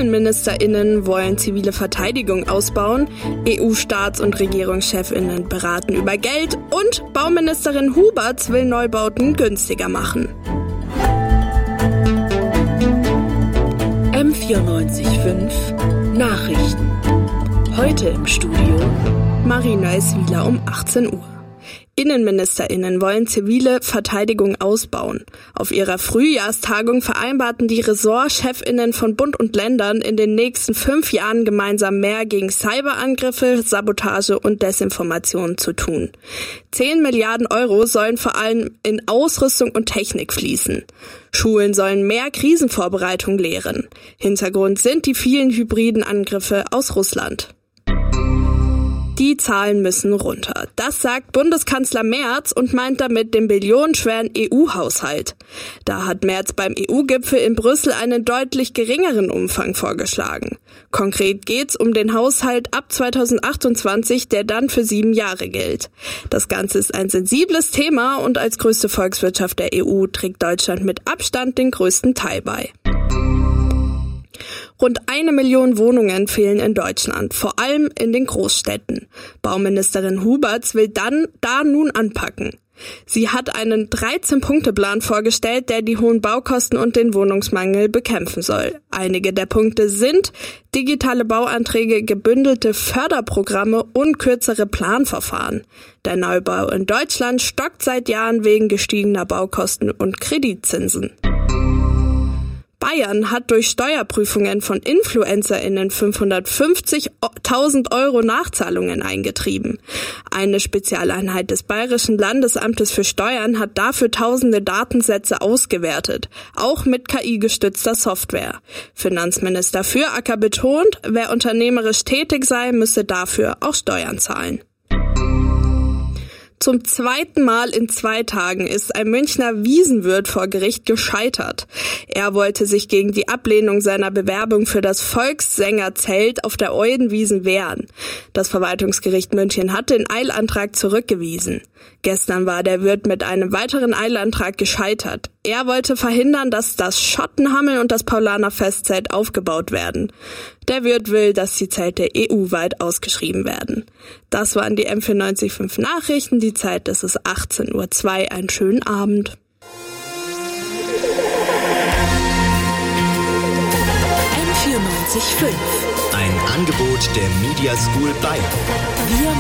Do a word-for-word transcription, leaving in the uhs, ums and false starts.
InnenministerInnen wollen zivile Verteidigung ausbauen, E U-Staats- und Regierungschefinnen beraten über Geld und Bauministerin Huberts will Neubauten günstiger machen. M vierundneunzig Komma fünf Nachrichten. Heute im Studio Marie Neues-Wieler um achtzehn Uhr. InnenministerInnen wollen zivile Verteidigung ausbauen. Auf ihrer Frühjahrstagung vereinbarten die Ressortchefinnen von Bund und Ländern in den nächsten fünf Jahren gemeinsam mehr gegen Cyberangriffe, Sabotage und Desinformation zu tun. Zehn Milliarden Euro sollen vor allem in Ausrüstung und Technik fließen. Schulen sollen mehr Krisenvorbereitung lehren. Hintergrund sind die vielen hybriden Angriffe aus Russland. Die Zahlen müssen runter. Das sagt Bundeskanzler Merz und meint damit den billionenschweren E U-Haushalt. Da hat Merz beim E U-Gipfel in Brüssel einen deutlich geringeren Umfang vorgeschlagen. Konkret geht's um den Haushalt ab zweitausendachtundzwanzig, der dann für sieben Jahre gilt. Das Ganze ist ein sensibles Thema und als größte Volkswirtschaft der E U trägt Deutschland mit Abstand den größten Teil bei. Rund eine Million Wohnungen fehlen in Deutschland, vor allem in den Großstädten. Bauministerin Huberts will dann da nun anpacken. Sie hat einen dreizehn-Punkte-Plan vorgestellt, der die hohen Baukosten und den Wohnungsmangel bekämpfen soll. Einige der Punkte sind digitale Bauanträge, gebündelte Förderprogramme und kürzere Planverfahren. Der Neubau in Deutschland stockt seit Jahren wegen gestiegener Baukosten und Kreditzinsen. Bayern hat durch Steuerprüfungen von InfluencerInnen fünfhundertfünfzigtausend Euro Nachzahlungen eingetrieben. Eine Spezialeinheit des Bayerischen Landesamtes für Steuern hat dafür tausende Datensätze ausgewertet, auch mit K I-gestützter Software. Finanzminister Füracker betont, wer unternehmerisch tätig sei, müsse dafür auch Steuern zahlen. Zum zweiten Mal in zwei Tagen ist ein Münchner Wiesenwirt vor Gericht gescheitert. Er wollte sich gegen die Ablehnung seiner Bewerbung für das Volkssängerzelt auf der Eudenwiesen wehren. Das Verwaltungsgericht München hat den Eilantrag zurückgewiesen. Gestern war der Wirt mit einem weiteren Eilantrag gescheitert. Er wollte verhindern, dass das Schottenhammel und das Paulaner Festzelt aufgebaut werden. Der Wirt will, dass die Zelte E U-weit ausgeschrieben werden. Das waren die M vierundneunzig Komma fünf Nachrichten. Die Zeit ist es achtzehn Uhr zwei. Einen schönen Abend. M vierundneunzig Komma fünf. Ein Angebot der Media School Bayern. Wir